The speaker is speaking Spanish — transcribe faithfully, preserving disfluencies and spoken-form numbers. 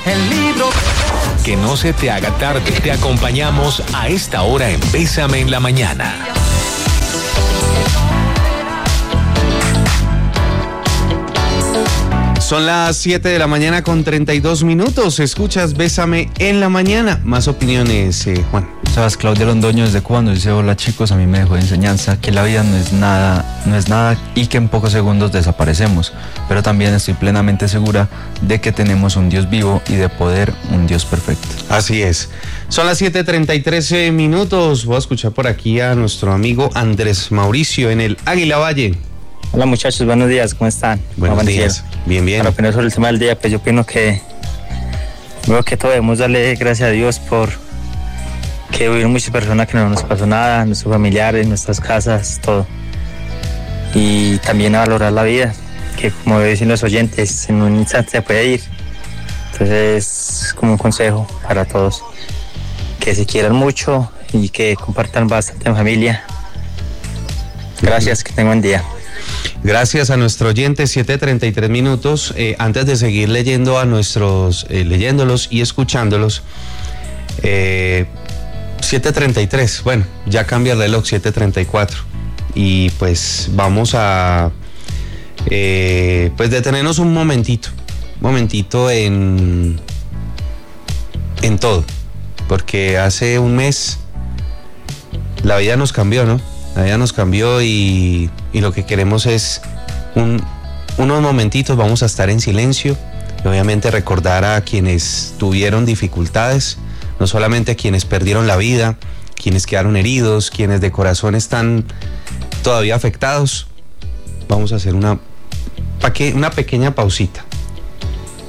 El libro. Que no se te haga tarde, te acompañamos a esta hora en Bésame en la Mañana. Son las siete de la mañana con treinta y dos minutos. Escuchas Bésame en la Mañana. Más opiniones, eh, Juan. Sabes, Claudia Londoño desde Cuba nos dice: hola chicos, a mí me dejó de enseñanza que la vida no es nada, no es nada y que en pocos segundos desaparecemos, pero también estoy plenamente segura de que tenemos un Dios vivo y de poder, un Dios perfecto. Así es. Son las siete treinta y tres minutos. Voy a escuchar por aquí a nuestro amigo Andrés Mauricio en el Águila Valle. Hola muchachos, buenos días, ¿cómo están? Buenos ¿Cómo días, bien, bien. Para opinar sobre el tema del día, pues yo opino que creo que todos debemos darle gracias a Dios por que hubieron muchas personas que no nos pasó nada, nuestros familiares, nuestras casas, todo. Y también a valorar la vida, que como dicen los oyentes, en un instante se puede ir. Entonces es como un consejo para todos, que se quieran mucho y que compartan bastante en familia. Gracias, que tengan buen día. Gracias a nuestro oyente, siete treinta y tres minutos. Eh, antes de seguir leyendo a nuestros, eh, leyéndolos y escuchándolos, eh, siete treinta y tres, bueno, ya cambia el reloj, siete treinta y cuatro. Y pues vamos a eh, pues detenernos un momentito, un momentito en, en todo, porque hace un mes la vida nos cambió, ¿no? La vida nos cambió y, y lo que queremos es un, unos momentitos, vamos a estar en silencio y obviamente recordar a quienes tuvieron dificultades, no solamente a quienes perdieron la vida, quienes quedaron heridos, quienes de corazón están todavía afectados. Vamos a hacer una, una pequeña pausita